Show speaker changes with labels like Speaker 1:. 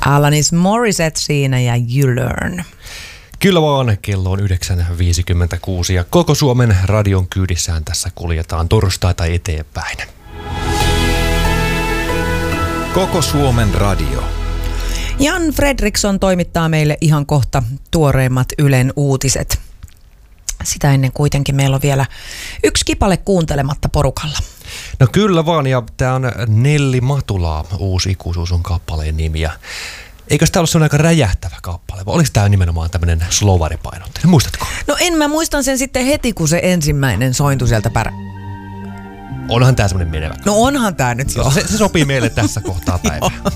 Speaker 1: Alanis Morissette siinä ja You Learn.
Speaker 2: Kyllä vaan, kello on 9.56 ja koko Suomen radion kyydissään tässä kuljetaan torstaita eteenpäin.
Speaker 3: Koko Suomen radio.
Speaker 1: Jan Fredriksson toimittaa meille ihan kohta tuoreimmat Ylen uutiset. Sitä ennen kuitenkin meillä on vielä yksi kipale kuuntelematta porukalla.
Speaker 2: No kyllä vaan, ja tää on Nelli Matulaa, Uusi ikuisuus on kappaleen nimi. Ja eikös tää ollut sellainen aika räjähtävä kappale, vai oliko tää nimenomaan tämmönen slovaripainotteinen? Muistatko?
Speaker 1: No mä muistan sen sitten heti, kun se ensimmäinen sointui sieltä
Speaker 2: Onhan tää semmonen menevä.
Speaker 1: No onhan tää nyt jo.
Speaker 2: Se sopii meille tässä kohtaa päivää.